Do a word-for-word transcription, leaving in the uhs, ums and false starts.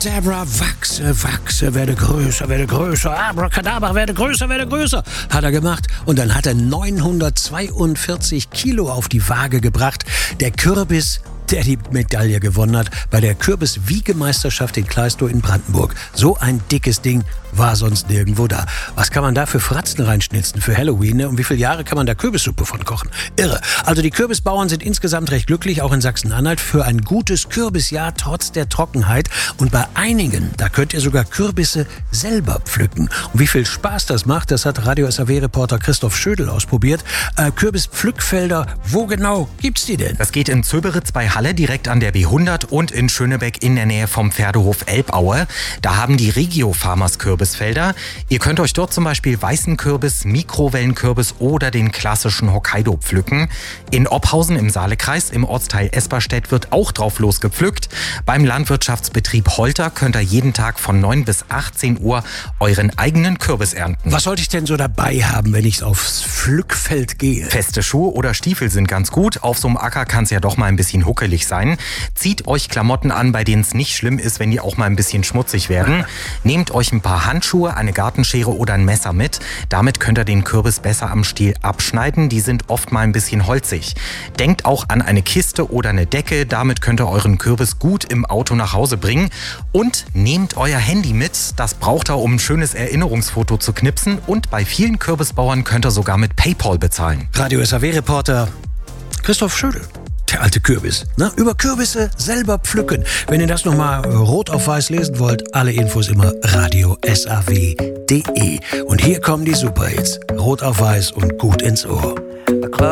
Abracadabra, wachse, wachse, werde größer, werde größer. Abracadabra, werde größer, werde größer. Hat er gemacht. Und dann hat er neunhundertzweiundvierzig Kilo auf die Waage gebracht. Der Kürbis, der die Medaille gewonnen hat bei der Kürbis-Wiegemeisterschaft in Kleistow in Brandenburg. So ein dickes Ding war sonst nirgendwo da. Was kann man da für Fratzen reinschnitzen für Halloween? Ne? Und wie viele Jahre kann man da Kürbissuppe von kochen? Irre. Also die Kürbisbauern sind insgesamt recht glücklich, auch in Sachsen-Anhalt, für ein gutes Kürbisjahr trotz der Trockenheit. Und bei einigen, da könnt ihr sogar Kürbisse selber pflücken. Und wie viel Spaß das macht, das hat Radio S A W-Reporter Christoph Schödel ausprobiert. Äh, Kürbispflückfelder, wo genau gibt's die denn? Das geht in Zöberitz bei Halle direkt an der B hundert und in Schönebeck in der Nähe vom Pferdehof Elbaue. Da haben die Regio Farmers Kürbisfelder. Ihr könnt euch dort zum Beispiel weißen Kürbis, Mikrowellenkürbis oder den klassischen Hokkaido pflücken. In Oppausen im Saalekreis im Ortsteil Esperstedt wird auch drauf losgepflückt. Beim Landwirtschaftsbetrieb Holter könnt ihr jeden Tag von neun bis achtzehn Uhr euren eigenen Kürbis ernten. Was sollte ich denn so dabei haben, wenn ich aufs Pflückfeld gehe? Feste Schuhe oder Stiefel sind ganz gut. Auf so einem Acker kann es ja doch mal ein bisschen huckelig sein. Zieht euch Klamotten an, bei denen es nicht schlimm ist, wenn die auch mal ein bisschen schmutzig werden. Nehmt euch ein paar Handschuhe, eine Gartenschere oder ein Messer mit. Damit könnt ihr den Kürbis besser am Stiel abschneiden. Die sind oft mal ein bisschen holzig. Denkt auch an eine Kiste oder eine Decke. Damit könnt ihr euren Kürbis gut im Auto nach Hause bringen. Und nehmt euer Handy mit. Das braucht ihr, um ein schönes Erinnerungsfoto zu knipsen. Und bei vielen Kürbisbauern könnt ihr sogar mit PayPal bezahlen. Radio S A W-Reporter Christoph Schödel. Der alte Kürbis. Ne? Über Kürbisse selber pflücken. Wenn ihr das nochmal rot auf weiß lesen wollt, alle Infos immer radio S A W punkt de. Und hier kommen die Superhits. Rot auf weiß und gut ins Ohr.